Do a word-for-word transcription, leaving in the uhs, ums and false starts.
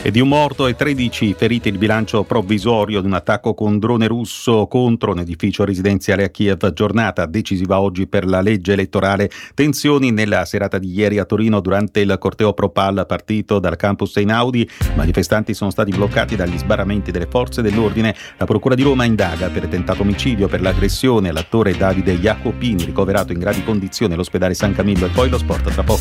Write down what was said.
E di un morto e tredici feriti il bilancio provvisorio di un attacco con drone russo contro un edificio residenziale a Kiev. Giornata decisiva oggi per la legge elettorale. Tensioni nella serata di ieri a Torino durante il corteo Pro-Pal partito dal campus Einaudi. Manifestanti sono stati bloccati dagli sbarramenti delle forze dell'ordine. La procura di Roma indaga per tentato omicidio per l'aggressione all'attore Davide Jacopini, ricoverato in gravi condizioni all'ospedale San Camillo. E poi lo sport tra poco.